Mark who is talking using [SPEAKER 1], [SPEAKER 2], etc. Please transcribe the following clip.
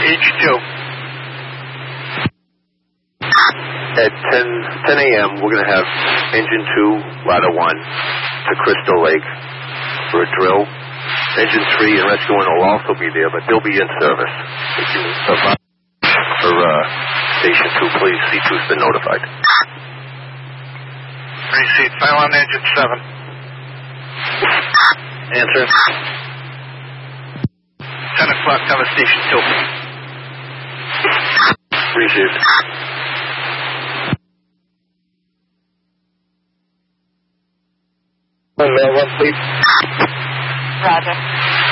[SPEAKER 1] Stage 2.
[SPEAKER 2] At 10 a.m., we're going to have Engine 2, Ladder 1 to Crystal Lake for a drill. Engine 3 and Rescue 1 will also be there, but they'll be in service. If you survive for Station 2, please. C2's been notified.
[SPEAKER 1] Receipt. File on Engine 7.
[SPEAKER 2] Answer.
[SPEAKER 1] 10 o'clock, cover Station 2.
[SPEAKER 2] Received.
[SPEAKER 3] One, please.
[SPEAKER 4] Roger.